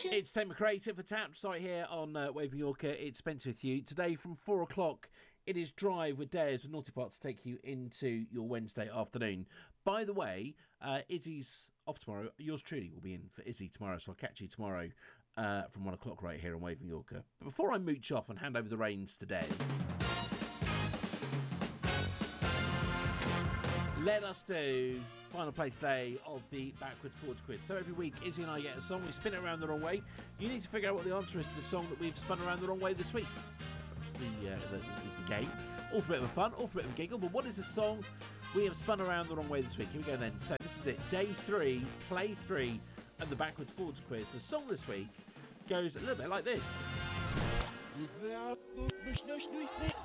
It's Tate McCrae for Taps right here on Wave Yorker. It's Spencer with you. Today from 4 o'clock, it is Drive with Des with Naughty Pot to take you into your Wednesday afternoon. By the way, Izzy's off tomorrow. Yours truly will be in for Izzy tomorrow, so I'll catch you tomorrow from 1 o'clock right here on Wave Yorker. But before I mooch off and hand over the reins to Des, let us do final play today of the Backwards Forwards quiz. So every week, Izzy and I get a song, we spin it around the wrong way. You need to figure out what the answer is to the song that we've spun around the wrong way this week. That's the game. All for a bit of fun, all for a bit of a giggle. But what is the song we have spun around the wrong way this week? Here we go then. So this is it. Day 3, play 3 of the Backwards Forwards quiz. The song this week goes a little bit like this.